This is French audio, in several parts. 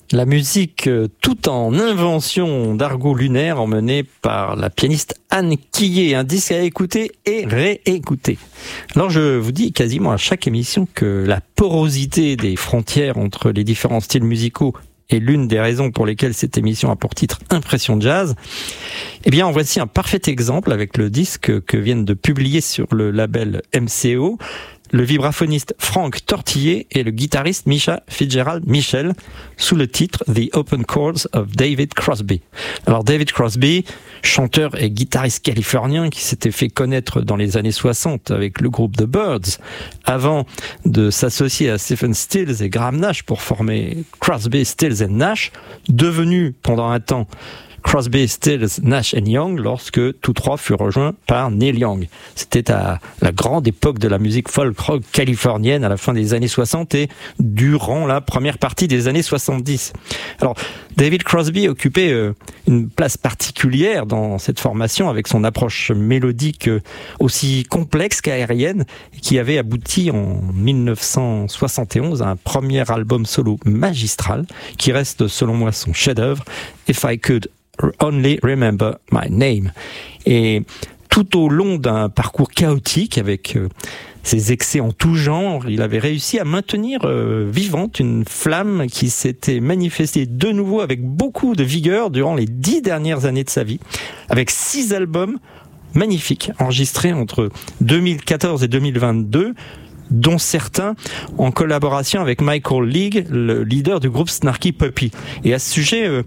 La musique tout en invention d'argot lunaire emmenée par la pianiste Anne Quillet, un disque à écouter et réécouter. Alors je vous dis quasiment à chaque émission que la porosité des frontières entre les différents styles musicaux est l'une des raisons pour lesquelles cette émission a pour titre Impression Jazz. Eh bien en voici un parfait exemple avec le disque que viennent de publier sur le label MCO le vibraphoniste Frank Tortiller et le guitariste Misha Fitzgerald-Mitchell sous le titre The Open Chords of David Crosby. Alors David Crosby, chanteur et guitariste californien qui s'était fait connaître dans les années 60 avec le groupe The Byrds, avant de s'associer à Stephen Stills et Graham Nash pour former Crosby, Stills and Nash, devenu pendant un temps Crosby, Stills, Nash & Young lorsque tous trois furent rejoints par Neil Young. C'était à la grande époque de la musique folk rock californienne à la fin des années 60 et durant la première partie des années 70. Alors, David Crosby occupait une place particulière dans cette formation avec son approche mélodique aussi complexe qu'aérienne qui avait abouti en 1971 à un premier album solo magistral qui reste selon moi son chef-d'œuvre, If I Could Only Remember My Name. Et tout au long d'un parcours chaotique avec ses excès en tout genre, il avait réussi à maintenir vivante une flamme qui s'était manifestée de nouveau avec beaucoup de vigueur durant les 10 dernières années de sa vie, avec 6 albums magnifiques enregistrés entre 2014 et 2022, dont certains en collaboration avec Michael League, le leader du groupe Snarky Puppy. Et à ce sujet,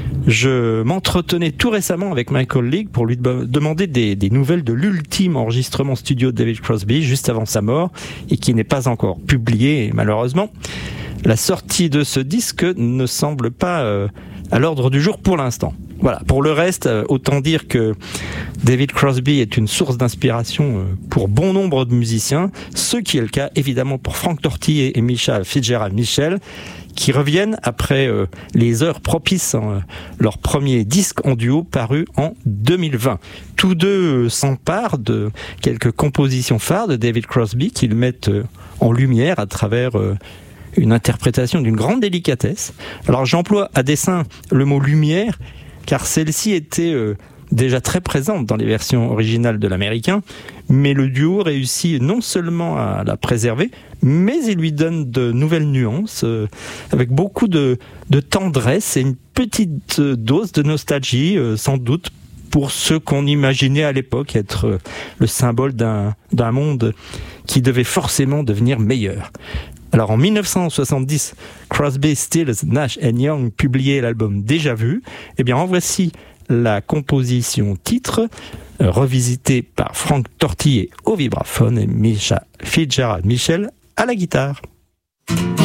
je m'entretenais tout récemment avec Michael League pour lui demander des nouvelles de l'ultime enregistrement studio de David Crosby juste avant sa mort et qui n'est pas encore publié. Et malheureusement, la sortie de ce disque ne semble pas à l'ordre du jour pour l'instant. Voilà. Pour le reste, autant dire que David Crosby est une source d'inspiration pour bon nombre de musiciens, ce qui est le cas évidemment pour Frank Tortiller et Misha Fitzgerald-Mitchell, qui reviennent après les heures propices, leur premier disque en duo paru en 2020. Tous deux s'emparent de quelques compositions phares de David Crosby qu'ils mettent en lumière à travers une interprétation d'une grande délicatesse. Alors j'emploie à dessein le mot lumière, car celle-ci était déjà très présente dans les versions originales de l'américain, mais le duo réussit non seulement à la préserver, mais il lui donne de nouvelles nuances, avec beaucoup de tendresse et une petite dose de nostalgie, sans doute, pour ce qu'on imaginait à l'époque être le symbole d'un monde qui devait forcément devenir meilleur. Alors en 1970, Crosby, Stills, Nash & Young publiaient l'album Déjà Vu. Eh bien en voici la composition titre, revisitée par Frank Tortiller au vibraphone et Misha Fitzgerald-Mitchell à la guitare.